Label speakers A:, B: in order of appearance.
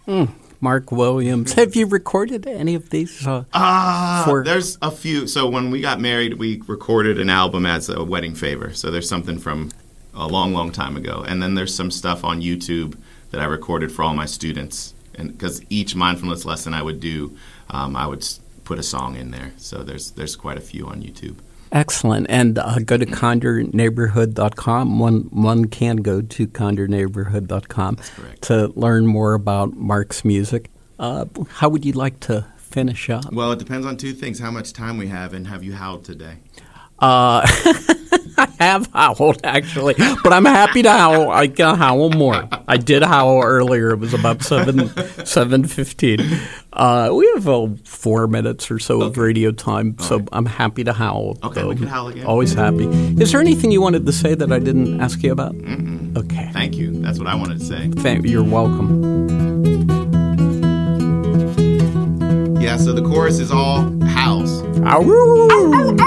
A: Mark Williams. Have you recorded any of these?
B: There's a few. So when we got married, we recorded an album as a wedding favor. So there's something from a long, long time ago. And then there's some stuff on YouTube that I recorded for all my students. And because each mindfulness lesson I would do, I would put a song in there. So there's quite a few on YouTube.
A: Excellent. And go to condorneighborhood.com. One can go to condorneighborhood.com to learn more about Mark's music. How would you like to finish up?
B: Well, it depends on two things: how much time we have, and have you howled today?
A: I have howled, actually, but I'm happy to howl. I can howl more. I did howl earlier. It was about 7:15. We have 4 minutes or so of radio time, so I'm happy to howl.
B: Okay, we can howl again.
A: Always happy. Is there anything you wanted to say that I didn't ask you about?
B: Mm-mm.
A: Okay.
B: Thank you. That's what I wanted to say.
A: You're welcome.
B: Yeah, so the chorus is all howls.
A: Ow.